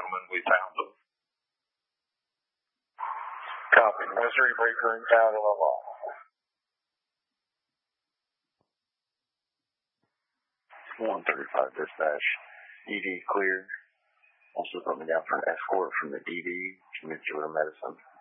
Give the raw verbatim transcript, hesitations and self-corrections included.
gentlemen. We found them. Copy. Missouri Breaker and found in the law. one thirty-five dispatch. E D clear. Also put me down for an escort from the D D to Mutual Medicine.